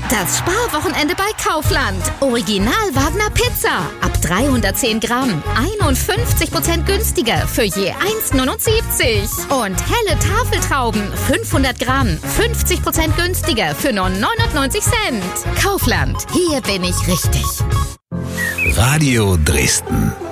Das Sparwochenende bei Kaufland. Original Wagner Pizza. Ab 310 Gramm. 51% günstiger für je 1,79. Und helle Tafeltrauben. 500 Gramm. 50% günstiger für nur 99 Cent. Kaufland. Hier bin ich richtig. Radio Dresden.